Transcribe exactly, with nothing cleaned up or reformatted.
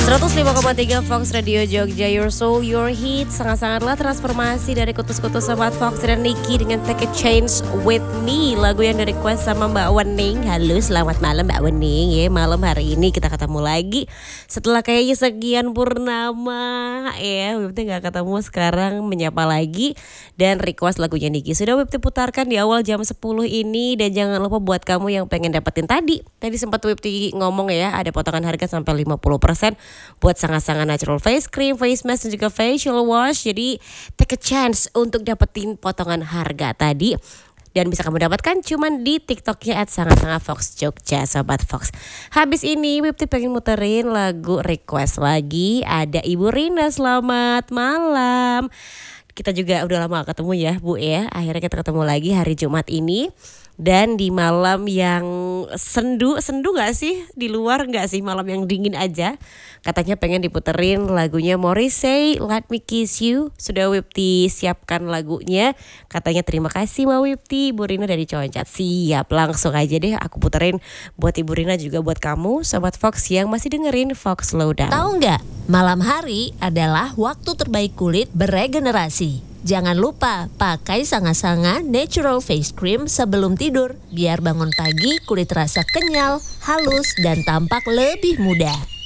seratus lima koma tiga Fox Radio Jogja, your soul, your hit. Sangat-sangatlah transformasi dari kutus-kutus Sobat Fox dan Niki dengan Take a Chance With Me. Lagu yang di request sama Mbak Wening. Halo, selamat malam Mbak Wening ya. Malam hari ini kita ketemu lagi setelah kayaknya sekian purnama ya. Wipti gak ketemu, sekarang menyapa lagi. Dan request lagunya Niki sudah Wipti putarkan di awal jam sepuluh ini. Dan jangan lupa buat kamu yang pengen dapetin tadi Tadi sempat Wipti ngomong ya, ada potongan harga sampai lima puluh persen buat sangat-sangat natural face cream, face mask dan juga facial wash. Jadi take a chance untuk dapetin potongan harga tadi. Dan bisa kamu dapatkan cuman di TikToknya at sangat-sangat Fox Jogja, Sobat Fox. Habis ini Wipti pengen muterin lagu request lagi. Ada Ibu Rina, selamat malam. Kita juga udah lama gak ketemu ya Bu ya. Akhirnya kita ketemu lagi hari Jumat ini. Dan di malam yang sendu, sendu gak sih? Di luar gak sih? Malam yang dingin aja. Katanya pengen diputerin lagunya Morrissey, Let Me Kiss You. Sudah Wipti siapkan lagunya. Katanya terima kasih Mbak Wipti, Ibu Rina dari Concat. Siap, langsung aja deh aku puterin buat Ibu Rina juga buat kamu Sobat Fox yang masih dengerin Fox Lowdown. Tahu nggak? Malam hari adalah waktu terbaik kulit beregenerasi. Jangan lupa pakai Sanga-Sanga Natural Face Cream sebelum tidur. Biar bangun pagi kulit terasa kenyal, halus, dan tampak lebih muda.